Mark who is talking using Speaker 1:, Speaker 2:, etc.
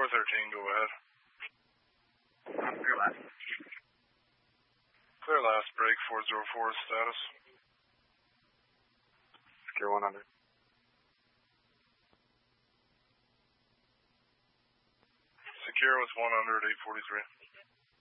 Speaker 1: 413, go ahead.
Speaker 2: Clear last.
Speaker 1: Clear last, break 404 status.
Speaker 2: Secure 100.
Speaker 1: Secure with 100, 843.